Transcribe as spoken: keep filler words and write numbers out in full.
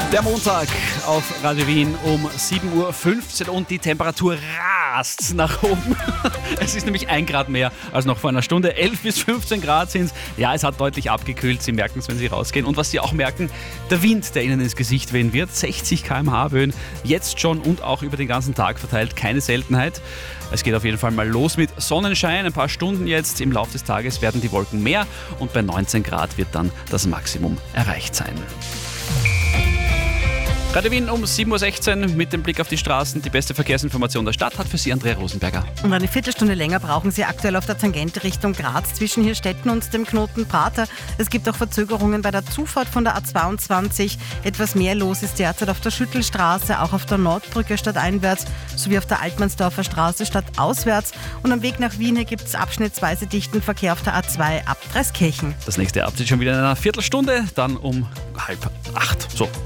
Der Montag auf Radio Wien um sieben Uhr fünfzehn und die Temperatur rast nach oben. Es ist nämlich ein Grad mehr als noch vor einer Stunde. elf bis fünfzehn Grad sind es. Ja, es hat deutlich abgekühlt. Sie merken es, wenn Sie rausgehen. Und was Sie auch merken, der Wind, der Ihnen ins Gesicht wehen wird. sechzig Kilometer pro Stunde Böen. Jetzt schon und auch über den ganzen Tag verteilt. Keine Seltenheit. Es geht auf jeden Fall mal los mit Sonnenschein. Ein paar Stunden jetzt. Im Laufe des Tages werden die Wolken mehr. Und bei neunzehn Grad wird dann das Maximum erreicht sein. Radio Wien um sieben Uhr sechzehn mit dem Blick auf die Straßen. Die beste Verkehrsinformation der Stadt hat für Sie Andrea Rosenberger. Und eine Viertelstunde länger brauchen Sie aktuell auf der Tangente Richtung Graz zwischen Hirstetten und dem Knoten Prater. Es gibt auch Verzögerungen bei der Zufahrt von der A zweiundzwanzig. Etwas mehr los ist derzeit auf der Schüttelstraße, auch auf der Nordbrücke stadteinwärts sowie auf der Altmannsdorfer Straße stadtauswärts. Und am Weg nach Wien gibt es abschnittsweise dichten Verkehr auf der A zwei ab Dreiskirchen. Das nächste Update schon wieder in einer Viertelstunde, dann um halb acht. So,